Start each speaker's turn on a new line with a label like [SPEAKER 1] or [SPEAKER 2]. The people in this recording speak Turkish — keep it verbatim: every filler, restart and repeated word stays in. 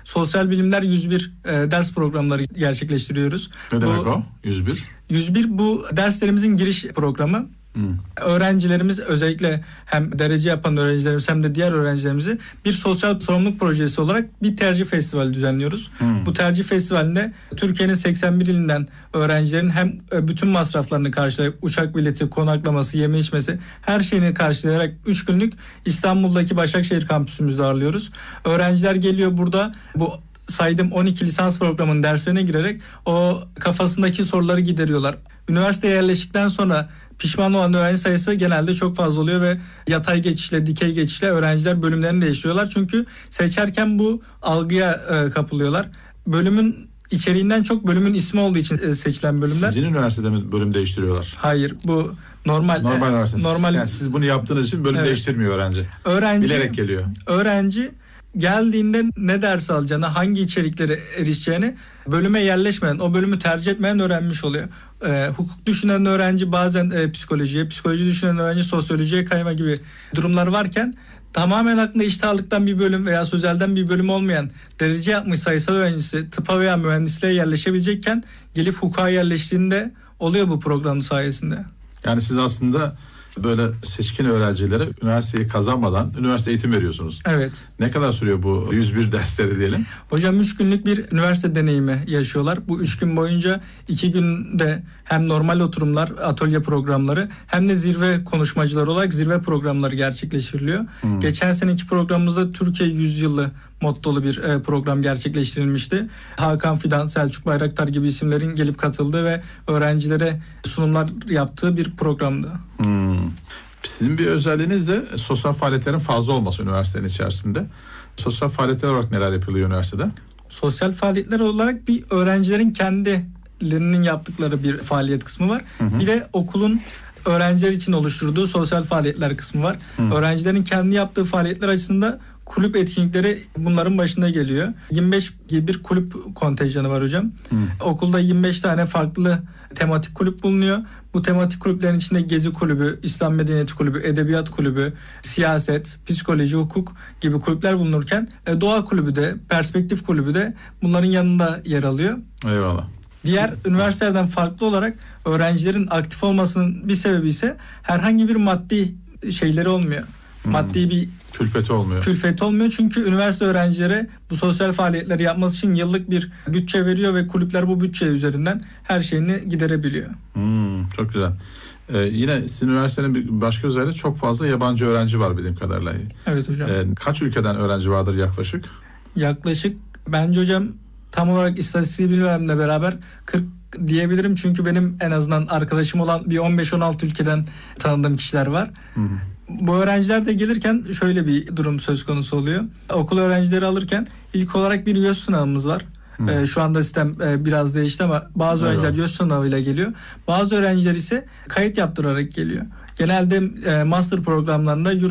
[SPEAKER 1] Sosyal Bilimler yüz bir e, ders programları gerçekleştiriyoruz.
[SPEAKER 2] Ne demek
[SPEAKER 1] bu,
[SPEAKER 2] o? yüz bir?
[SPEAKER 1] yüz bir bu derslerimizin giriş programı. Hmm. Öğrencilerimiz, özellikle hem derece yapan öğrencilerimiz hem de diğer öğrencilerimizi bir sosyal sorumluluk projesi olarak bir tercih festivali düzenliyoruz. Hmm. Bu tercih festivalinde Türkiye'nin seksen bir ilinden öğrencilerin hem bütün masraflarını karşılayıp uçak bileti, konaklaması, yeme içmesi her şeyini karşılayarak üç günlük İstanbul'daki Başakşehir kampüsümüzde ağırlıyoruz. Öğrenciler geliyor burada bu saydığım on iki lisans programının derslerine girerek o kafasındaki soruları gideriyorlar. Üniversiteye yerleştikten sonra pişman olan öğrenci sayısı genelde çok fazla oluyor ve yatay geçişle, dikey geçişle öğrenciler bölümlerini değiştiriyorlar. Çünkü seçerken bu algıya e, kapılıyorlar. Bölümün içeriğinden çok bölümün ismi olduğu için e, seçilen bölümler.
[SPEAKER 2] Sizin üniversitede mi bölüm değiştiriyorlar?
[SPEAKER 1] Hayır, bu normal.
[SPEAKER 2] Normal üniversite.
[SPEAKER 1] Normal.
[SPEAKER 2] Yani siz bunu yaptığınız için bölüm evet. değiştirmiyor öğrenci.
[SPEAKER 1] Öğrenci.
[SPEAKER 2] Bilerek geliyor.
[SPEAKER 1] Öğrenci geldiğinde ne ders alacağını, hangi içeriklere erişeceğini bölüme yerleşmeden, o bölümü tercih etmeyen öğrenmiş oluyor. Ee, hukuk düşünen öğrenci bazen e, psikolojiye, psikoloji düşünen öğrenci sosyolojiye kayma gibi durumlar varken tamamen aklında eşit ağırlıktan bir bölüm veya sözelden bir bölüm olmayan derece yapmış sayısal öğrencisi tıpa veya mühendisliğe yerleşebilecekken gelip hukuka yerleştiğinde oluyor bu programın sayesinde.
[SPEAKER 2] Yani siz aslında böyle seçkin öğrencilere üniversiteyi kazanmadan üniversite eğitim veriyorsunuz.
[SPEAKER 1] Evet.
[SPEAKER 2] Ne kadar sürüyor bu yüz bir dersleri diyelim?
[SPEAKER 1] Hocam üç günlük bir üniversite deneyimi yaşıyorlar. Bu üç gün boyunca iki günde hem normal oturumlar, atölye programları hem de zirve konuşmacıları olarak zirve programları gerçekleştiriliyor. Hmm. Geçen seneki programımızda Türkiye yüzyılı mottolu bir e, program gerçekleştirilmişti. Hakan Fidan, Selçuk Bayraktar gibi isimlerin gelip katıldığı ve öğrencilere sunumlar yaptığı bir programdı.
[SPEAKER 2] Hmm. Sizin bir özelliğiniz de sosyal faaliyetlerin fazla olması üniversitenin içerisinde. Sosyal faaliyetler olarak neler yapılıyor üniversitede?
[SPEAKER 1] Sosyal faaliyetler olarak bir öğrencilerin kendilerinin yaptıkları bir faaliyet kısmı var. Hı hı. Bir de okulun öğrenciler için oluşturduğu sosyal faaliyetler kısmı var. Hı. Öğrencilerin kendi yaptığı faaliyetler açısından kulüp etkinlikleri bunların başında geliyor. yirmi beş gibi bir kulüp kontenjanı var hocam. Hmm. Okulda yirmi beş tane farklı tematik kulüp bulunuyor. Bu tematik kulüplerin içinde Gezi Kulübü, İslam Medeniyeti Kulübü, Edebiyat Kulübü, Siyaset, Psikoloji, Hukuk gibi kulüpler bulunurken Doğa Kulübü de, Perspektif Kulübü de bunların yanında yer alıyor.
[SPEAKER 2] Eyvallah.
[SPEAKER 1] Diğer üniversitelerden farklı olarak öğrencilerin aktif olmasının bir sebebi ise herhangi bir maddi şeyleri olmuyor. Hmm. Maddi bir
[SPEAKER 2] külfeti olmuyor.
[SPEAKER 1] Külfeti olmuyor çünkü üniversite öğrencilere bu sosyal faaliyetleri yapması için yıllık bir bütçe veriyor ve kulüpler bu bütçe üzerinden her şeyini giderebiliyor.
[SPEAKER 2] Hmm, çok güzel. Ee, yine sizin üniversitenin bir başka özelliği çok fazla yabancı öğrenci var bildiğim kadarıyla.
[SPEAKER 1] Evet hocam.
[SPEAKER 2] Ee, kaç ülkeden öğrenci vardır yaklaşık?
[SPEAKER 1] Yaklaşık bence hocam tam olarak istatistiği bilmemle beraber kırk diyebilirim çünkü benim en azından arkadaşım olan bir on beş on altı ülkeden tanıdığım kişiler var. Hı hı. Bu öğrenciler de gelirken şöyle bir durum söz konusu oluyor. Okul öğrencileri alırken ilk olarak bir YÖS sınavımız var. Hmm. Ee, şu anda sistem e, biraz değişti ama bazı evet. öğrenciler YÖS sınavıyla geliyor. Bazı öğrenciler ise kayıt yaptırarak geliyor. Genelde e, master programlarında yurt